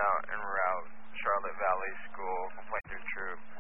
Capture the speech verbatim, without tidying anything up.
out en route, Charlotte Valley School, complaint through troop.